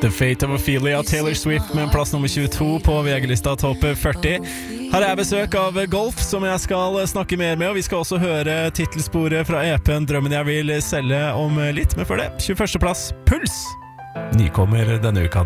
The Fate of Ophelia, Taylor Swift med plass nummer 22 på VG-lista Topp 40. Her er jeg besøk av Golf, som jeg skal snakke mer med, og vi skal også høre titelsporet fra EP-en Drømmen jeg vil selge om litt, men før det, 21. plass, Puls! Nykommer denne uka.